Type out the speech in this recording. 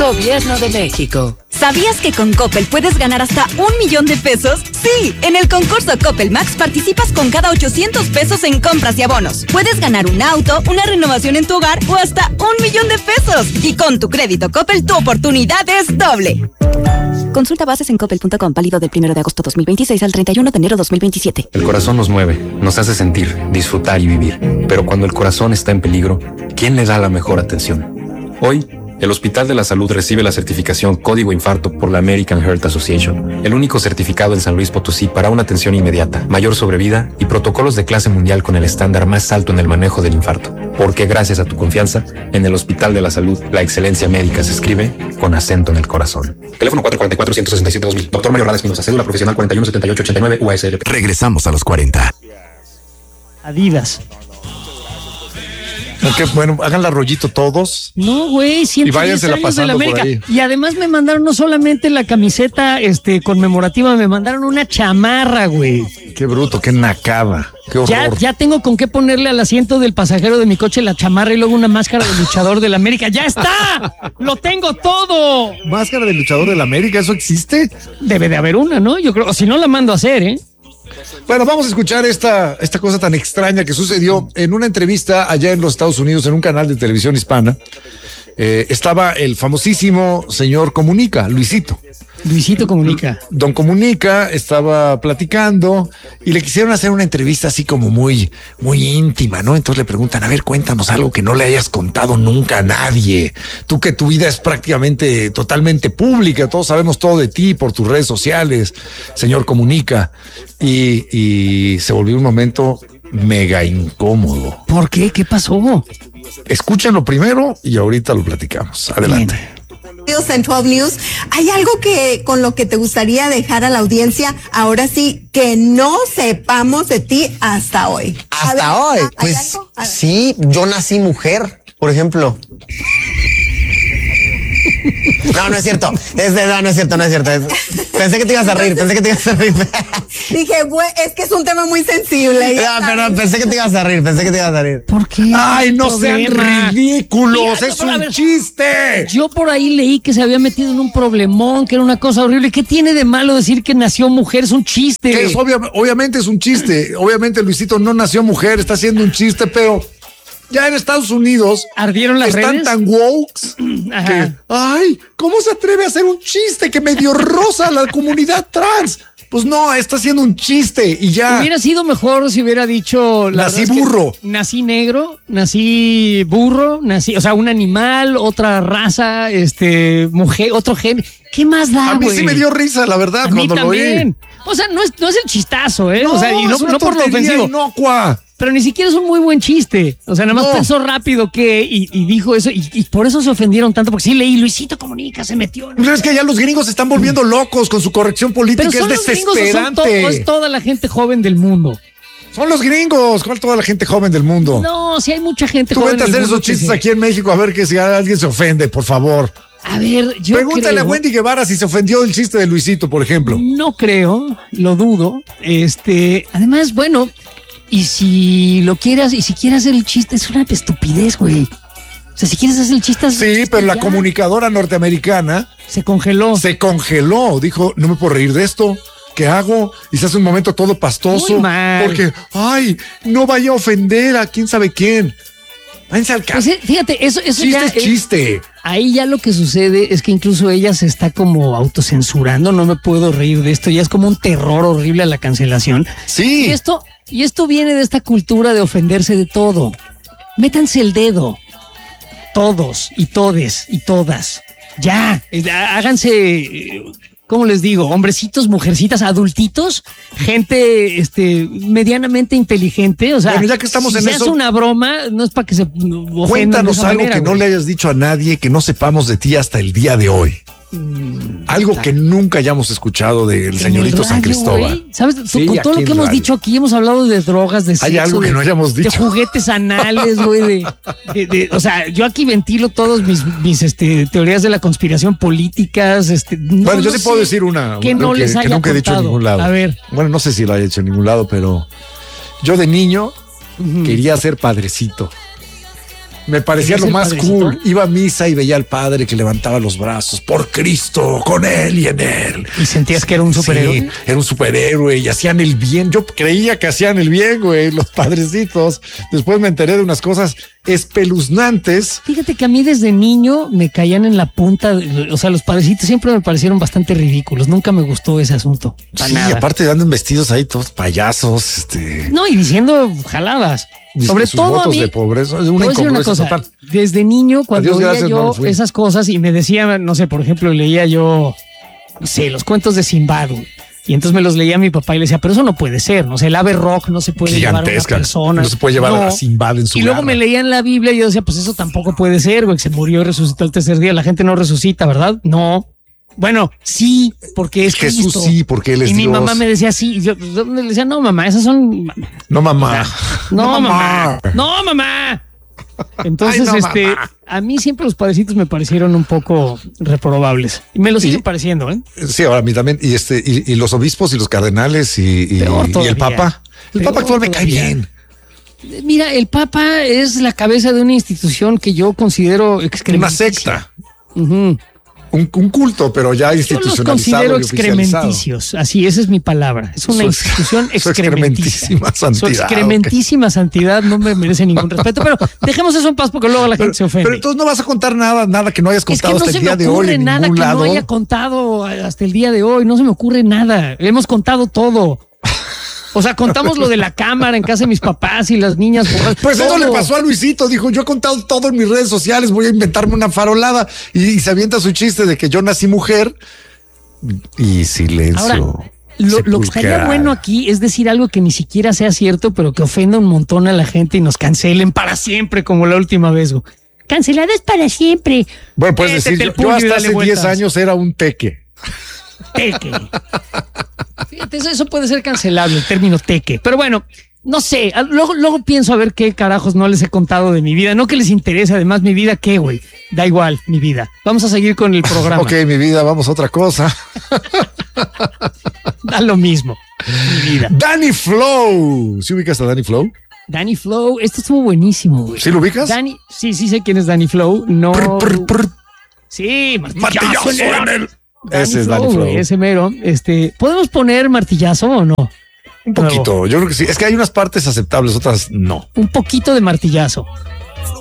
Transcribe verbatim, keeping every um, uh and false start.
Gobierno de México. ¿Sabías que con Coppel puedes ganar hasta un millón de pesos? Sí, en el concurso Coppel Max participas con cada ochocientos pesos en compras y abonos. Puedes ganar un auto, una renovación en tu hogar o hasta un millón de pesos. Y con tu crédito Coppel, tu oportunidad es doble. Consulta bases en coppel punto com, válido del primero de agosto dos mil veintiséis al treinta y uno de enero dos mil veintisiete. El corazón nos mueve, nos hace sentir, disfrutar y vivir. Pero cuando el corazón está en peligro, ¿quién le da la mejor atención? Hoy, el Hospital de la Salud recibe la certificación Código Infarto por la American Heart Association, el único certificado en San Luis Potosí para una atención inmediata, mayor sobrevida y protocolos de clase mundial con el estándar más alto en el manejo del infarto. Porque gracias a tu confianza, en el Hospital de la Salud, la excelencia médica se escribe con acento en el corazón. Teléfono cuatro cuatro cuatro, uno seis siete, dos mil. Doctor Mayor Rada Espinosa, cédula profesional cuarenta y uno setenta y ocho ochenta y nueve U A S L P. Regresamos a los cuarenta. Adidas. Okay, bueno, háganla rollito todos. No, güey, ciento diez años de la América. Y además me mandaron no solamente la camiseta este, conmemorativa, me mandaron una chamarra, güey. Qué bruto, qué nacada, qué horror. Ya, ya tengo con qué ponerle al asiento del pasajero de mi coche la chamarra y luego una máscara de luchador de la América. ¡Ya está! ¡Lo tengo todo! ¿Máscara de luchador de la América? ¿Eso existe? Debe de haber una, ¿no? Yo creo, o si no la mando a hacer, ¿eh? Bueno, vamos a escuchar esta, esta cosa tan extraña que sucedió en una entrevista allá en los Estados Unidos, en un canal de televisión hispana. Eh, estaba el famosísimo señor Comunica, Luisito. Luisito Comunica. Don Comunica estaba platicando y le quisieron hacer una entrevista así como muy, muy íntima, ¿no? Entonces le preguntan, a ver, cuéntanos algo que no le hayas contado nunca a nadie. Tú que tu vida es prácticamente totalmente pública, todos sabemos todo de ti por tus redes sociales, señor Comunica. Y, y se volvió un momento mega incómodo. ¿Por qué? ¿Qué pasó? Escúchenlo primero y ahorita lo platicamos. Adelante. Bien. En twelve News, ¿hay algo que con lo que te gustaría dejar a la audiencia ahora sí que no sepamos de ti hasta hoy? Hasta hoy, pues sí, yo nací mujer, por ejemplo. No, no es cierto. Es de, no, no es cierto, no es cierto. Es, pensé que te ibas a reír, pensé que te ibas a reír. Dije, güey, es que es un tema muy sensible. No, pero pensé que te ibas a reír, pensé que te ibas a reír. ¿Por qué? Ay, no sean ridículos, Mira, es un ver, chiste. Yo por ahí leí que se había metido en un problemón, que era una cosa horrible. ¿Qué tiene de malo decir que nació mujer? Es un chiste. Es obvia, obviamente es un chiste. Obviamente Luisito no nació mujer, está haciendo un chiste, pero ya en Estados Unidos ardieron las están redes tan wokes que, ay, ¿cómo se atreve a hacer un chiste que medio rosa a la comunidad trans? Pues no, está haciendo un chiste y ya. Hubiera sido mejor si hubiera dicho... La nací burro. Nací negro, nací burro, nací, o sea, un animal, otra raza, este, mujer, otro género. ¿Qué más da, A mí güey? sí me dio risa, la verdad, a cuando mí lo también. O sea, no es, no es el chistazo, ¿eh? No, o sea, y no, es una no por lo ofensivo. Inocua. Pero ni siquiera es un muy buen chiste. O sea, nada más no. pensó rápido que y, y dijo eso. Y, y por eso se ofendieron tanto. Porque sí leí, Luisito Comunica se metió. ¿No? Pero es que ya los gringos se están volviendo locos con su corrección política. Pero son es desesperante. Los gringos, son to- es toda la gente joven del mundo. Son los gringos. ¿Cuál toda la gente joven del mundo? No, si hay mucha gente Tú joven vete a hacer esos chistes se... aquí en México a ver que si alguien se ofende, por favor. A ver, yo Pregúntale creo, a Wendy Guevara si se ofendió del chiste de Luisito, por ejemplo. No creo, lo dudo. Este, además, bueno, y si lo quieras, y si quieres hacer el chiste, es una estupidez, güey. O sea, si quieres hacer el chiste... Sí, chiste, pero la ya. comunicadora norteamericana... Se congeló. Se congeló. Dijo, no me puedo reír de esto. ¿Qué hago? Y se hace un momento todo pastoso. Muy mal. Porque, ay, no vaya a ofender a quién sabe quién. Váyanse al caso. Pues, fíjate, eso, eso chiste ya es chiste. Ahí ya lo que sucede es que incluso ella se está como autocensurando. No me puedo reír de esto. Ya es como un terror horrible a la cancelación. Sí. Y esto, y esto viene de esta cultura de ofenderse de todo. Métanse el dedo. Todos y todes y todas. Ya, háganse... ¿Cómo les digo? Hombrecitos, mujercitas, adultitos, gente este, medianamente inteligente. O sea, bueno, ya que estamos si en se eso, hace una broma, no es para que se ofendan. Cuéntanos de esa algo manera, que güey. no le hayas dicho a nadie, que no sepamos de ti hasta el día de hoy. Mm, algo que nunca hayamos escuchado del señorito radio, San Cristóbal. Güey. ¿Sabes? Sí, con todo lo que hemos radio. dicho aquí, hemos hablado de drogas, de sexo. Hay algo que de, no hayamos dicho. De juguetes anales, güey. De, de, de, o sea, yo aquí ventilo todos mis, mis este, teorías de la conspiración políticas. Este, no, bueno, yo no sí puedo decir una que no que, les que haya nunca he dicho en contado. ningún lado. A ver. Bueno, no sé si lo haya hecho en ningún lado, pero yo de niño uh-huh. quería ser padrecito. Me parecía ¿Eres lo el más padrecito? cool. Iba a misa y veía al padre que levantaba los brazos por Cristo, con él y en él. ¿Y sentías que era un superhéroe? Sí, era un superhéroe y hacían el bien. Yo creía que hacían el bien, güey, los padrecitos. Después me enteré de unas cosas espeluznantes. Fíjate que a mí desde niño me caían en la punta, de- o sea, los padrecitos siempre me parecieron bastante ridículos. Nunca me gustó ese asunto. Para Sí, nada. aparte andan vestidos ahí todos payasos, este. No, y diciendo jaladas. Dizque Sobre sus todo a votos mí, de pobreza, es te una voy a decir una incongruencia cosa, total. desde niño cuando Adiós, veía gracias, yo no fui. esas cosas y me decía, no sé, por ejemplo, leía yo, no sé, los cuentos de Sinbad, güey, y entonces me los leía a mi papá y le decía, pero eso no puede ser, no sé, el ave rock no se puede llevar a una Gigantesca. persona. No se puede llevar a Sinbad en su Y luego garra. me leía en la Biblia y yo decía, pues eso tampoco puede ser, güey, que se murió y resucitó el tercer día. La gente no resucita, ¿verdad? No. Bueno, sí, porque es Jesús Cristo. sí, porque él es Y mi Dios. mamá me decía sí, y yo yo le decía, no, mamá, esas son... No, mamá. No, mamá. No, mamá. Entonces, Ay, no, este, mamá. a mí siempre los padrecitos me parecieron un poco reprobables. Y me lo siguen pareciendo, ¿eh? Sí, ahora a mí también. Y este, y, y los obispos y los cardenales y, y- Peor y el todavía. Papa. El Peor Papa actual me cae todavía. bien. Mira, el Papa es la cabeza de una institución que yo considero Una excrementísima. secta. Ujú. Un, un culto, pero ya Yo los institucionalizado. considero y oficializado. excrementicios. Así, esa es mi palabra. Es una Su- institución su excrementísima. excrementísima santidad, Su excrementísima santidad no me merece ningún respeto, pero dejemos eso en paz porque luego la gente se ofende. Pero entonces no vas a contar nada, nada que no hayas Es que contado no hasta se el me día de hoy ocurre en nada ningún que lado. no haya contado hasta el día de hoy. No se me ocurre nada. Hemos contado todo. O sea, contamos lo de la cámara en casa de mis papás y las niñas. borrachas, Pues eso todo. le pasó a Luisito, dijo, yo he contado todo en mis redes sociales, voy a inventarme una farolada y, y se avienta su chiste de que yo nací mujer y silencio. Ahora, lo, lo que estaría sepulcral. bueno aquí es decir algo que ni siquiera sea cierto, pero que ofenda un montón a la gente y nos cancelen para siempre, como la última vez. güey. Canceladas para siempre. Bueno, puedes Métete decir, el yo, puño yo y hasta dale hace diez vueltas. años era un teque. Teque. Fíjate, eso, eso puede ser cancelable, el término teque. Pero bueno, no sé. a- Luego, luego pienso a ver qué carajos no les he contado de mi vida. No que les interese, además, mi vida, ¿qué, güey? Da igual, mi vida. Vamos a seguir con el programa. Ok, mi vida, vamos a otra cosa. Da lo mismo. Mi vida. Danny Flow. ¿Sí ubicas a Danny Flow? Danny Flow, esto estuvo buenísimo, güey. ¿Sí lo ubicas? Danny, sí, sí sé quién es Danny Flow. No. Prr, prr, prr. Sí, martillazo, Martillazo en el- en el- Danny Ese es Flow, Danny Flow. güey, ese mero. Este, ¿podemos poner martillazo o no? Un poquito, yo creo que sí. Es que hay unas partes aceptables, otras no. Un poquito de martillazo.